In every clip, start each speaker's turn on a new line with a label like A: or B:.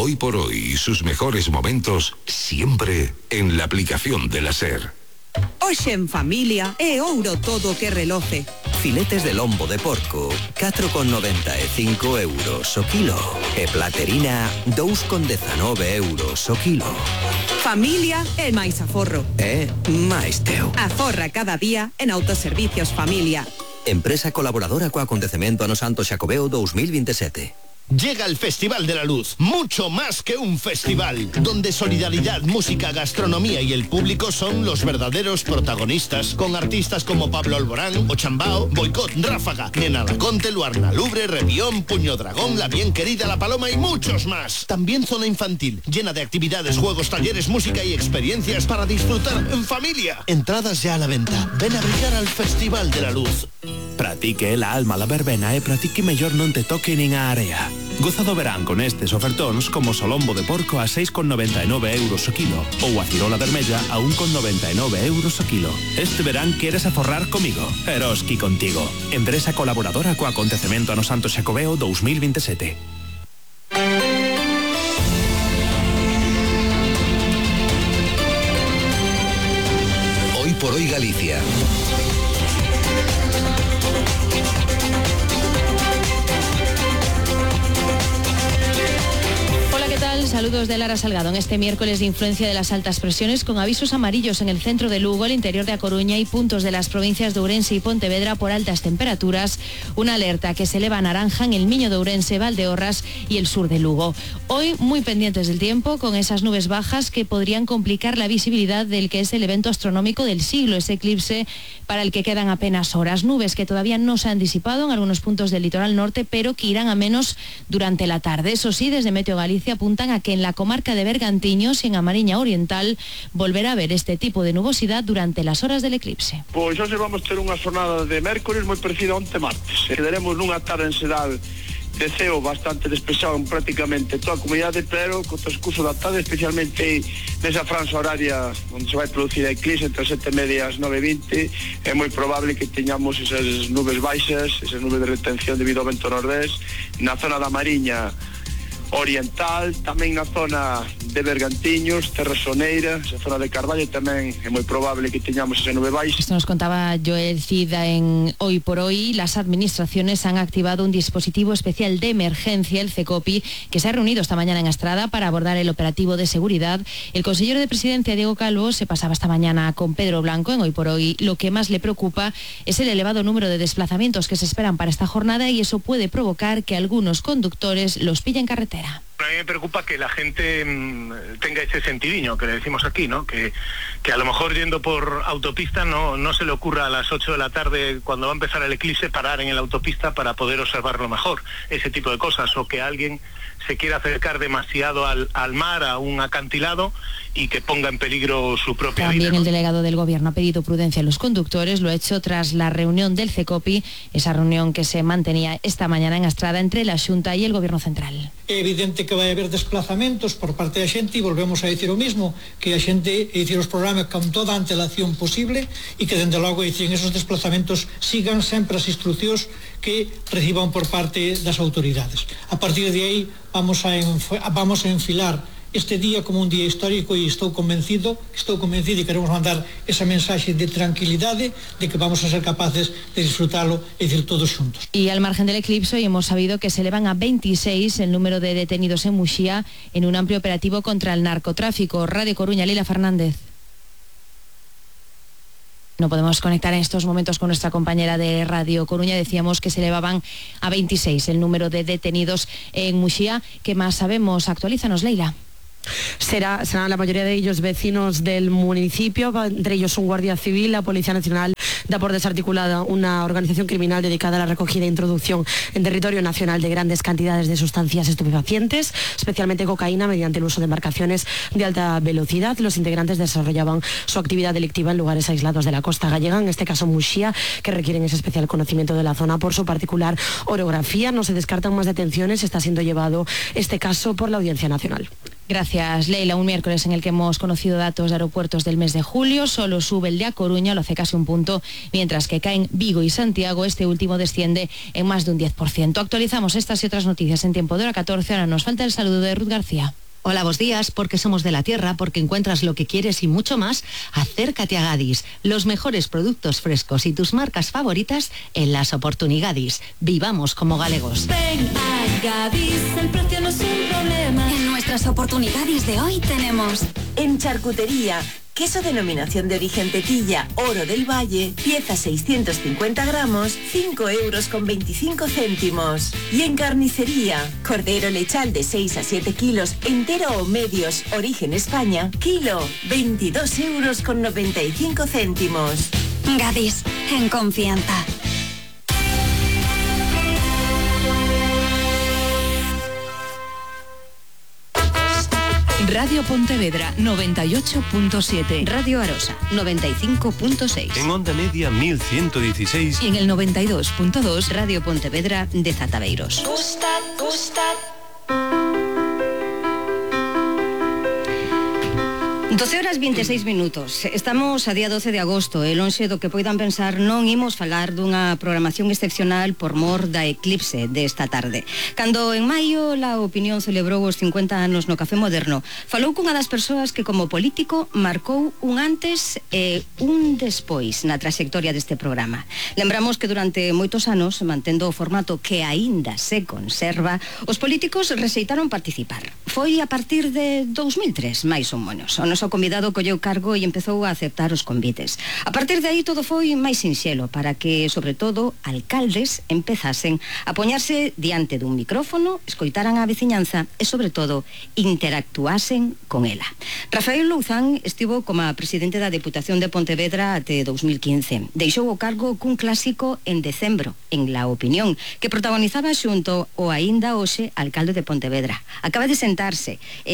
A: Hoy por hoy, sus mejores momentos siempre en la aplicación de la SER.
B: Hoxe en familia é ouro todo que reloce.
C: Filetes de lombo de porco, 4,95 euros o kilo. E platerina, 2,19 euros o kilo.
B: Familia é máis aforro.
C: É máis teu.
B: Aforra cada día en Autoservicios Familia.
C: Empresa colaboradora co acontecemento Ano Santo Xacobeo 2027.
D: Llega el Festival de la Luz, mucho más que un festival, donde solidaridad, música, gastronomía y el público son los verdaderos protagonistas, con artistas como Pablo Alborán, Ochambao, Boicot, Ráfaga, Nena Laconte, Luarna Lubre, Revión, Puño Dragón, La Bien Querida, La Paloma y muchos más. También zona infantil, llena de actividades, juegos, talleres, música y experiencias para disfrutar en familia. Entradas ya a la venta. Ven a brillar al Festival de la Luz.
E: Pratique la alma la verbena e pratique mellor non te toque nin a area. Goza do verán con estes ofertóns como solombo de porco a 6,99 euros o kilo ou a cirola vermella a 1,99 euros o kilo. Este verán queres aforrar comigo. Eroski contigo. Empresa colaboradora co acontecemento Ano Santo Xacobeo 2027.
A: Hoy por hoy Galicia.
F: Saludos de Lara Salgado en este miércoles de influencia de las altas presiones con avisos amarillos en el centro de Lugo, el interior de A Coruña y puntos de las provincias de Ourense y Pontevedra por altas temperaturas. Una alerta que se eleva a naranja en el Miño de Ourense, Valdeorras y el sur de Lugo. Hoy muy pendientes del tiempo con esas nubes bajas que podrían complicar la visibilidad del que es el evento astronómico del siglo, ese eclipse para el que quedan apenas horas. Nubes que todavía no se han disipado en algunos puntos del litoral norte, pero que irán a menos durante la tarde. Eso sí, desde Meteo Galicia apuntan a que en la comarca de Bergantiños y en a Mariña Oriental volverá a haber este tipo de nubosidade durante las horas del eclipse.
G: Pois hoxe vamos ter unha xornada de mércores moi parecida a onte martes. Quedaremos nunha tarde en xeral de ceo bastante despexado en prácticamente toda a comunidade, pero co transcurso da tarde, especialmente nesa franja horaria onde se vai producir a eclipse entre as 7:30 e as 9:20, é moi probable que teñamos esas nubes baixas, esas nubes de retención debido ao vento nordés na zona da Mariña Oriental, tamén na zona de Bergantiños, Terra Soneira, esa zona de Carballo tamén é moi probable que teñamos esa nube baixa.
F: Esto nos contaba Joel Cid en Hoy por Hoy. Las administraciones han activado un dispositivo especial de emergencia, el CECOPI, que se ha reunido esta mañana en Astrada para abordar el operativo de seguridad. El consejero de Presidencia, Diego Calvo, se pasaba esta mañana con Pedro Blanco en Hoy por Hoy. Lo que más le preocupa es el elevado número de desplazamientos que se esperan para esta jornada y eso puede provocar que algunos conductores los pillen en carretera.
H: A mí me preocupa que la gente tenga ese sentidiño que le decimos aquí, ¿no? Que a lo mejor yendo por autopista no se le ocurra a las 8 de la tarde cuando va a empezar el eclipse parar en la autopista para poder observarlo mejor, ese tipo de cosas, o que alguien se quiera acercar demasiado al mar, a un acantilado y que ponga en peligro su propia vida.
F: También el delegado del Gobierno ha pedido prudencia a los conductores, lo ha hecho tras la reunión del CECOPI, esa reunión que se mantenía esta mañana en Astrada entre la Xunta y el Gobierno Central.
I: É evidente que vai haber desplazamentos por parte da xente e volvemos a decir o mismo, que a xente dicir os programas con toda a antelación posible e que dende logo dicir esos desplazamentos sigan sempre as instruccións que reciban por parte das autoridades. A partir de aí vamos a enfilar este día como un día histórico e estou convencido e queremos mandar esa mensaxe de tranquilidade de que vamos a ser capaces de disfrutarlo e decir todos xuntos.
F: Y al margen del eclipse hoy hemos sabido que se elevan a 26 el número de detenidos en Muxía en un amplio operativo contra el narcotráfico. Radio Coruña, Lila Fernández. No podemos conectar en estos momentos con nuestra compañera de Radio Coruña. Decíamos que se elevaban a 26 el número de detenidos en Muxía. ¿Qué más sabemos? Actualízanos, Leila.
J: Serán la mayoría de ellos vecinos del municipio, entre ellos un guardia civil. La Policía Nacional da por desarticulada una organización criminal dedicada a la recogida e introducción en territorio nacional de grandes cantidades de sustancias estupefacientes, especialmente cocaína, mediante el uso de embarcaciones de alta velocidad. Los integrantes desarrollaban su actividad delictiva en lugares aislados de la costa gallega, en este caso Muxía, que requieren ese especial conocimiento de la zona por su particular orografía. No se descartan más detenciones, está siendo llevado este caso por la Audiencia Nacional.
F: Gracias, Leila. Un miércoles en el que hemos conocido datos de aeropuertos del mes de julio. Solo sube el de A Coruña, lo hace casi un punto, mientras que caen Vigo y Santiago. Este último desciende en más de un 10%. Actualizamos estas y otras noticias en tiempo de hora 14. Ahora nos falta el saludo de Ruth García.
K: Hola, buenos días, porque somos de la tierra, porque encuentras lo que quieres y mucho más. Acércate a Gadis, los mejores productos frescos y tus marcas favoritas en las oportunidades. Vivamos como galegos.
L: Ven a Gadis, el precio no es un problema. En nuestras oportunidades de hoy tenemos
M: en charcutería, queso denominación de origen Tetilla, Oro del Valle, pieza 650 gramos, 5,25 €. Y en carnicería, cordero lechal de 6 a 7 kilos, entero o medios, origen España, kilo, 22,95 €.
L: Gadis, en confianza.
B: Radio Pontevedra 98.7.
N: Radio Arosa 95.6.
O: En Onda Media 1116.
B: Y en el 92.2
N: Radio Pontevedra de Zataveiros.
L: Gusta.
N: 12 horas 26 minutos. Estamos a día 12 de agosto e lonxe do que poidan pensar non imos falar dunha programación excepcional por mor da eclipse desta tarde. Cando en maio La Opinión celebrou os 50 anos no Café Moderno, falou cunha das persoas que como político marcou un antes e un despois na trayectoria deste programa. Lembramos que durante moitos anos, mantendo o formato que aínda se conserva, os políticos rexeitaron participar. Foi a partir de 2003, máis ou menos. O noso convidado colleu cargo e empezou a aceptar os convites. A partir de aí todo foi máis sinxelo para que, sobre todo, alcaldes empezasen a poñarse diante dun micrófono, escoitaran a veciñanza e, sobre todo, interactuasen con ela. Rafael Louzán estivo como presidente da Deputación de Pontevedra até 2015. Deixou o cargo cun clásico en decembro, en La Opinión, que protagonizaba xunto o aínda hoxe alcalde de Pontevedra. Acaba de sentarse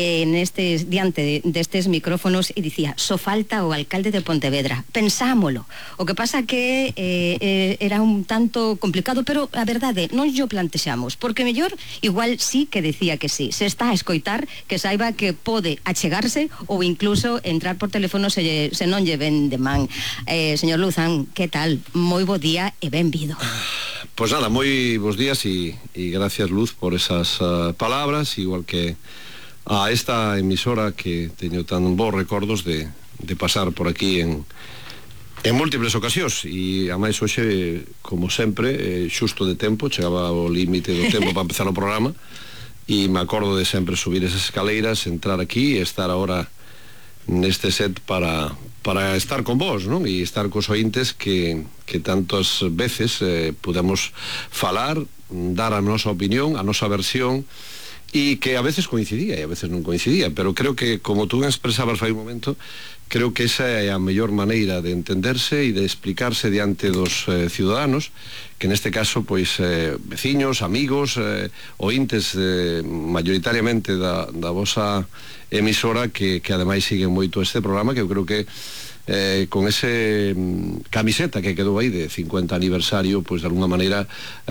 N: diante destes micrófonos e dicía, só falta o alcalde de Pontevedra, pensámolo. O que pasa que era un tanto complicado, pero a verdade non yo plantexamos, porque mellor igual sí que decía que sí. Se está a escoitar, que saiba que pode achegarse ou incluso entrar por teléfono se non lle ven de man. Señor Louzán, que tal? Moi bo día e benvido.
P: Pues nada, moi bons días e gracias, Luz, por esas palabras, igual que a esta emisora que teño tan bons recordos de pasar por aquí en múltiples ocasións e a máis hoxe, como sempre, xusto de tempo, chegaba ao límite do tempo para empezar o programa e me acordo de sempre subir esas escaleiras, entrar aquí e estar agora neste set para estar con vos, non? E estar cos ointes que tantas veces podemos falar, dar a nosa opinión, a nosa versión, e que a veces coincidía e a veces non coincidía, pero creo que, como tú expresabas fai un momento, creo que esa é a mellor maneira de entenderse e de explicarse diante dos ciudadanos, que neste caso, pois, veciños, amigos, ointes mayoritariamente da vosa emisora que ademais siguen moito este programa, que eu creo que con ese camiseta que quedou aí de 50 aniversario, pois de alguna maneira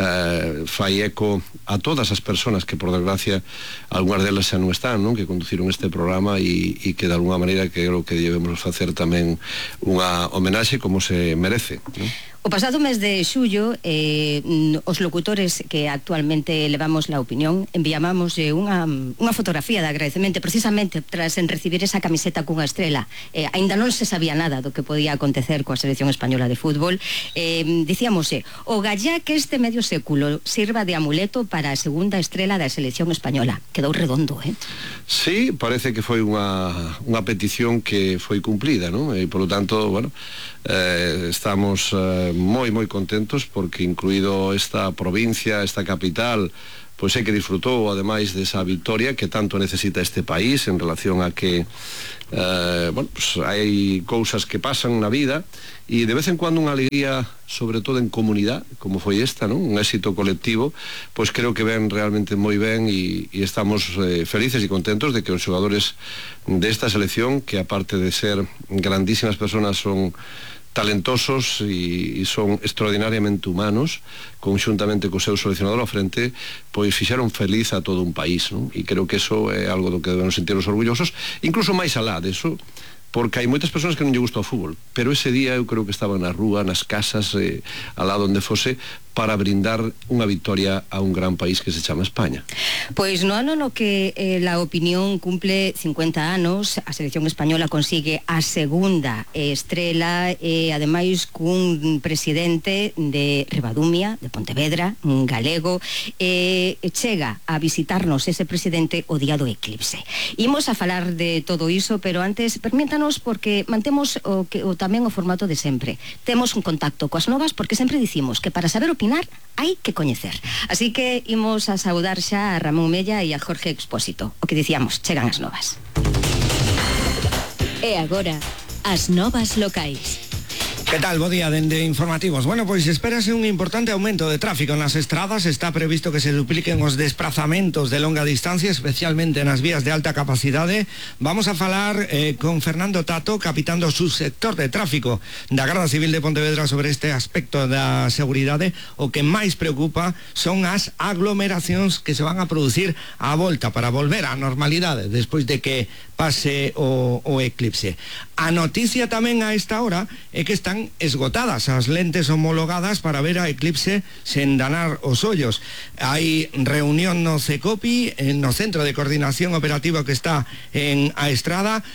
P: fai eco a todas as persoas que por desgracia algunhas delas xa non están, non? Que conduciron este programa e que de alguna maneira creo que debemos facer tamén unha homenaxe como se merece, non?
N: O pasado mes de xullo, os locutores que actualmente levamos La Opinión enviábamos unha fotografía de agradecemento precisamente tras en recibir esa camiseta cunha estrela. Ainda non se sabía nada do que podía acontecer coa selección española de fútbol. Dicíamos, o gallá que este medio século sirva de amuleto para a segunda estrela da selección española. Quedou redondo,
P: Sí, parece que foi unha petición que foi cumplida, non? E, polo tanto, bueno, estamos moi contentos porque incluído esta provincia, esta capital, pois é que disfrutou ademais desa victoria que tanto necesita este país en relación a que pues hai cousas que pasan na vida e de vez en cuando unha alegría, sobre todo en comunidade, como foi esta, non? Un éxito colectivo, pois creo que ven realmente moi ben e estamos felices e contentos de que os xogadores desta selección, que aparte de ser grandísimas persoas, son talentosos e son extraordinariamente humanos, conxuntamente co seu seleccionador ao frente, pois fixeron feliz a todo un país, non? E creo que eso é algo do que debemos sentirnos orgullosos, incluso máis alá deso, porque hai moitas persoas que non lle gusta o fútbol, pero ese día eu creo que estaban na rúa, nas casas, alá onde fose, para brindar unha victoria a un gran país que se chama España.
N: Pois no ano no que la opinión cumple 50 anos, a selección española consigue a segunda estrela, ademais cun presidente de Ribadumia, de Pontevedra, un galego, chega a visitarnos ese presidente o día do eclipse. Imos a falar de todo iso, pero antes permítanos, porque mantemos tamén o formato de sempre. Temos un contacto coas novas, porque sempre dicimos que para saber opinar hai que coñecer. Así que imos a saudar xa a Ramón Mella e a Jorge Expósito. O que dicíamos, chegan as novas.
L: E agora, as novas locais.
Q: Que tal? Bo día dende informativos. Bueno, pois espérase un importante aumento de tráfico nas estradas. Está previsto que se dupliquen os desplazamentos de longa distancia, especialmente nas vías de alta capacidade. Vamos a falar con Fernando Tato, capitán do subsector de tráfico da Garda Civil de Pontevedra, sobre este aspecto da seguridade. O que máis preocupa son as aglomeracións que se van a producir á volta, para volver á normalidade despois de que pase o eclipse. A noticia tamén a esta hora é que están esgotadas as lentes homologadas para ver a eclipse sen danar os ollos. Hai reunión no CECOPI, no Centro de Coordinación Operativa que está en A Estrada.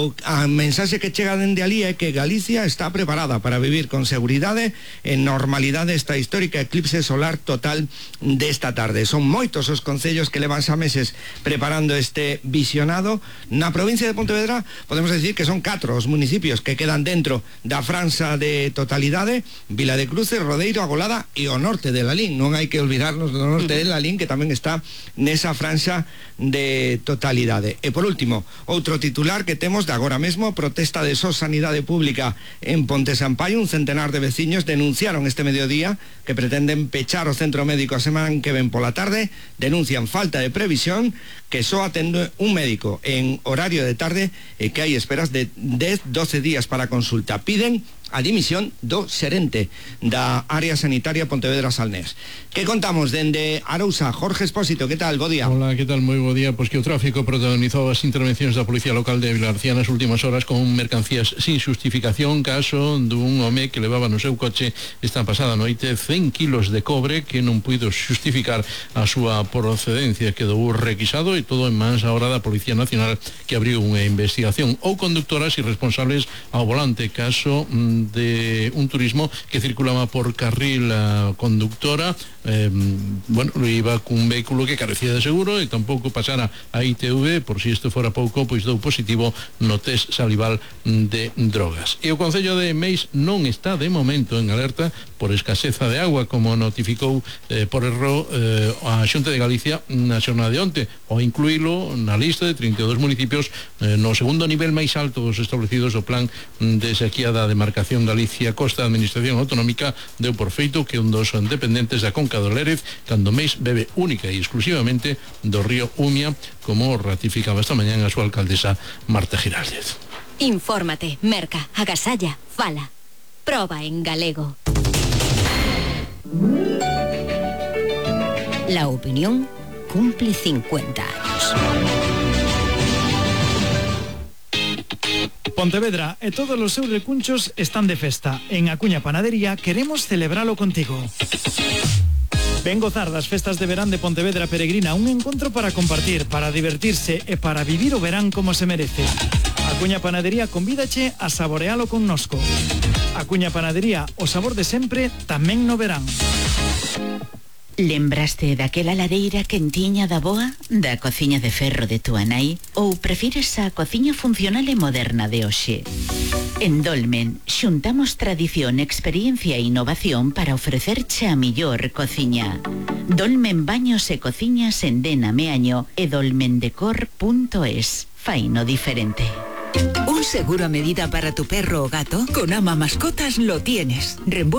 Q: A mensaxe que chega dende alí é que Galicia está preparada para vivir con seguridade e normalidade esta histórica eclipse solar total desta tarde. Son moitos os concellos que levan xa meses preparando este visionado. Na provincia de Pontevedra podemos decir que son 4 os municipios que quedan dentro da franxa de totalidade: Vila de Cruces, Rodeiro, Agolada e o norte de Lalín. Non hai que olvidarnos do norte de Lalín, que tamén está nesa franxa de totalidade. E por último, outro titular que temos de agora mesmo: protesta de SOS Sanidade Pública en Ponte Sampaio. Un centenar de veciños denunciaron este mediodía que pretenden pechar o centro médico a semana que ven pola tarde. Denuncian falta de previsión, que só atende un médico en horario de tarde e que hai esperas de 10-12 días para consulta. Piden a dimisión do xerente da área sanitaria Pontevedra-Salnés. Que contamos dende Arousa? Jorge Expósito, que tal? Bo día.
R: Hola, que tal? Moi bo día. Pois que o tráfico protagonizou as intervencións da Policía Local de Vilagarcía nas últimas horas con mercancías sin xustificación, caso dun home que levaba no seu coche esta pasada noite 100 kilos de cobre que non puido xustificar a súa procedencia. Quedou requisado e todo en mans agora da Policía Nacional, que abriu unha investigación. Ou conductoras irresponsables ao volante, caso de un turismo que circulaba por carril conductora, iba cun vehículo que carecía de seguro e tampouco pasara a ITV, por si isto fora pouco, pois dou positivo no test salival de drogas. E o Concello de Meis non está de momento en alerta por escaseza de agua, como notificou por erro a Xunta de Galicia na xornada de onte, ao incluílo na lista de 32 municipios no segundo nivel máis alto dos establecidos do plan de sequía da demarcación Galicia Costa. A Administración Autonómica deu por feito que un dos dependentes da Conca do Lérez, cando Meis, bebe única e exclusivamente do río Umia, como ratificaba esta mañá a súa alcaldesa Marta Giraldez.
L: Infórmate, merca, agasalla, fala. Proba en galego. La opinión cumple 50 años.
S: Pontevedra e todos os seus recunchos están de festa. En Acuña Panadería queremos celebralo contigo. Ven gozar das festas de verán de Pontevedra Peregrina, un encontro para compartir, para divertirse e para vivir o verán como se merece. Acuña Panadería convídache a saborealo connosco. Acuña Panadería, o sabor de sempre, tamén no verán.
T: Lembraste daquela ladeira quentiña da boa, da cociña de ferro de túa nai, ou prefires a cociña funcional e moderna de hoxe? En Dolmen xuntamos tradición, experiencia e innovación para ofrecerche a millor cociña. Dolmen Baños e Cociñas en Dena Meaño e dolmendecor.es. Faino diferente.
B: ¿Un seguro a medida para tu perro o gato? Con Ama Mascotas lo tienes.